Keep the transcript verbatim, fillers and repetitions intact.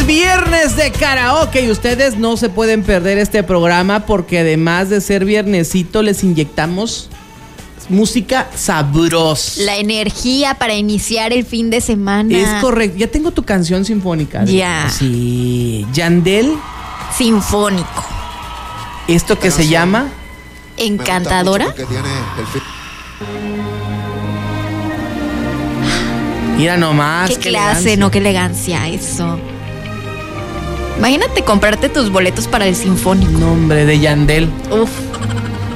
Es viernes de karaoke y ustedes no se pueden perder este programa porque además de ser viernesito les inyectamos música sabrosa. La energía para iniciar el fin de semana. Es correcto. Ya tengo tu canción sinfónica. Ya. Sí. Yandel. Sinfónico. Esto que se llama Encantadora. Mira nomás. Qué, qué clase, elegancia. No, qué elegancia eso. Imagínate comprarte tus boletos para el sinfónico. Nombre de Yandel. Uf.